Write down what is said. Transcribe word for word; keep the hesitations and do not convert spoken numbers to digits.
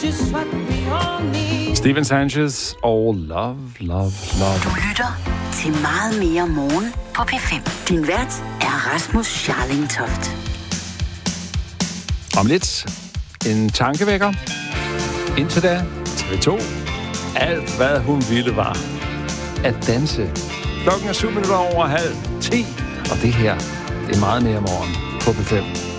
Steven Sanchez og Love, Love, Love. Du lytter til Meget Mere Morgen på P fem. Din vært er Rasmus Scharling Toft. Om lidt en tankevækker. Indtil da, T V to. Alt, hvad hun ville, var at danse. Klokken er syv minutter over halv ti. Og det her, det er Meget Mere Morgen på P fem.